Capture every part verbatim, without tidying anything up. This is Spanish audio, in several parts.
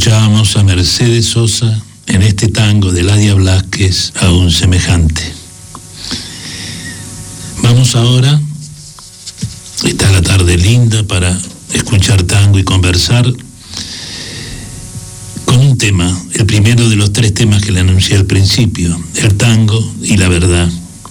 Escuchábamos a Mercedes Sosa en este tango de Ladia Blázquez, Aún semejante. Vamos ahora, está la tarde linda para escuchar tango y conversar con un tema, el primero de los tres temas que le anuncié al principio, el tango y la verdad.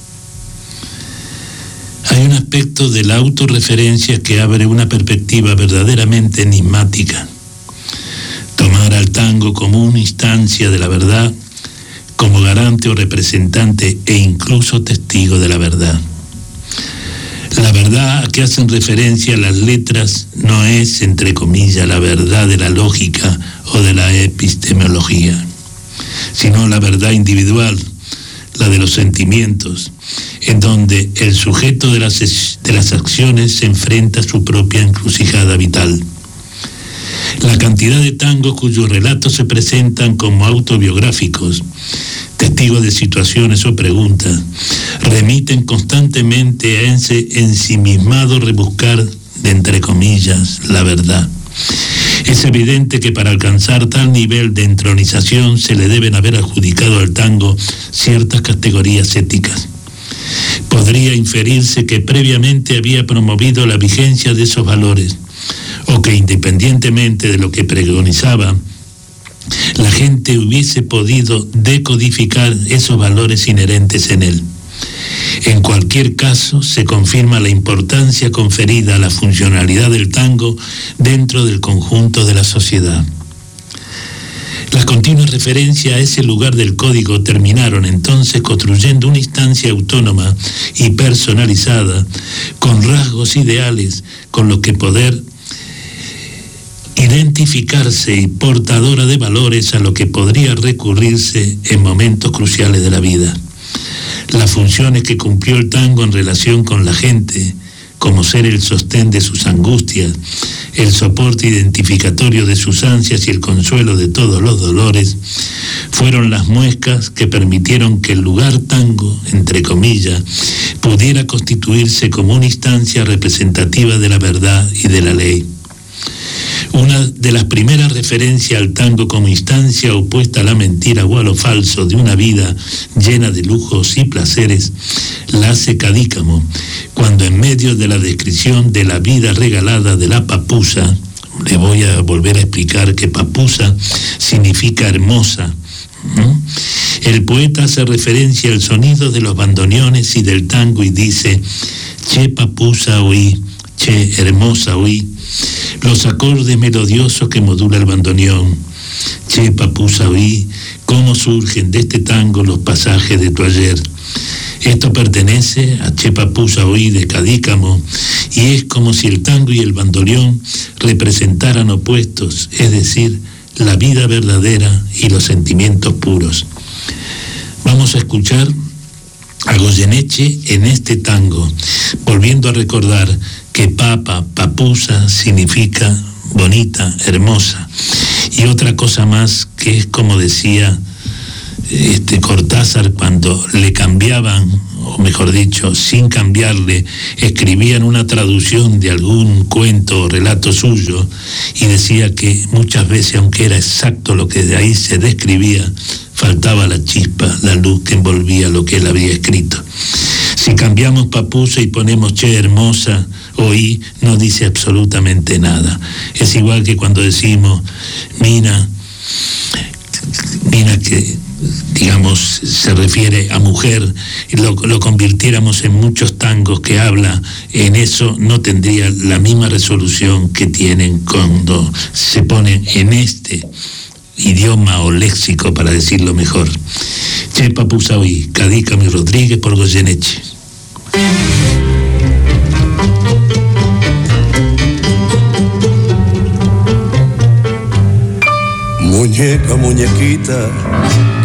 Hay un aspecto de la autorreferencia que abre una perspectiva verdaderamente enigmática. Tomar al tango como una instancia de la verdad, como garante o representante e incluso testigo de la verdad. La verdad a que hacen referencia las letras no es, entre comillas, la verdad de la lógica o de la epistemología, sino la verdad individual, la de los sentimientos, en donde el sujeto de las, de las acciones se enfrenta a su propia encrucijada vital. La cantidad de tangos cuyos relatos se presentan como autobiográficos, testigos de situaciones o preguntas, remiten constantemente a ese ensimismado rebuscar de, entre comillas, la verdad. Es evidente que para alcanzar tal nivel de entronización se le deben haber adjudicado al tango ciertas categorías éticas. Podría inferirse que previamente había promovido la vigencia de esos valores, o que independientemente de lo que pregonizaba, la gente hubiese podido decodificar esos valores inherentes en él. En cualquier caso, se confirma la importancia conferida a la funcionalidad del tango dentro del conjunto de la sociedad. Las continuas referencias a ese lugar del código terminaron entonces construyendo una instancia autónoma y personalizada, con rasgos ideales con los que poder identificarse y portadora de valores a lo que podría recurrirse en momentos cruciales de la vida. Las funciones que cumplió el tango en relación con la gente, como ser el sostén de sus angustias, el soporte identificatorio de sus ansias y el consuelo de todos los dolores, fueron las muescas que permitieron que el lugar tango, entre comillas, pudiera constituirse como una instancia representativa de la verdad y de la ley. Una de las primeras referencias al tango como instancia opuesta a la mentira o a lo falso de una vida llena de lujos y placeres la hace Cadícamo, cuando en medio de la descripción de la vida regalada de la papusa, le voy a volver a explicar que papusa significa hermosa, ¿no? El poeta hace referencia al sonido de los bandoneones y del tango y dice: che papusa oí, che hermosa oí, los acordes melodiosos que modula el bandoneón. Che papusa oí, cómo surgen de este tango los pasajes de tu ayer. Esto pertenece a Che papusa oí de Cadícamo y es como si el tango y el bandoneón representaran opuestos, es decir, la vida verdadera y los sentimientos puros. Vamos a escuchar a Goyeneche en este tango, volviendo a recordar que papa, papusa, significa bonita, hermosa. Y otra cosa más que es como decía este Cortázar cuando le cambiaban, o mejor dicho, sin cambiarle, escribían una traducción de algún cuento o relato suyo y decía que muchas veces, aunque era exacto lo que de ahí se describía, faltaba la chispa, la luz que envolvía lo que él había escrito. Si cambiamos papusa y ponemos che hermosa, oí, no dice absolutamente nada. Es igual que cuando decimos mina, mina que, digamos, se refiere a mujer, y lo, lo convirtiéramos en muchos tangos que habla en eso, no tendría la misma resolución que tienen cuando se ponen en este idioma o léxico, para decirlo mejor. Che papusa oí, Cadícamo y Rodríguez por Goyeneche. Muñeca, muñequita,